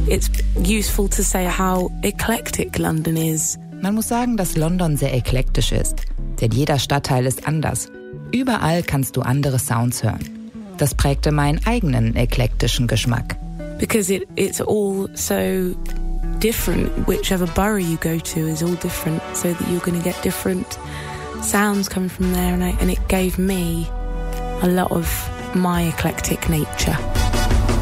it's useful to say how eclectic London is. Man muss sagen, dass London sehr eklektisch ist, denn jeder Stadtteil ist anders. Überall kannst du andere Sounds hören. Das prägte meinen eigenen eklektischen Geschmack. Because it's all so different. Whichever borough you go to is all different, so that you're going to get different sounds coming from there, and it gave me a lot of my eclectic nature.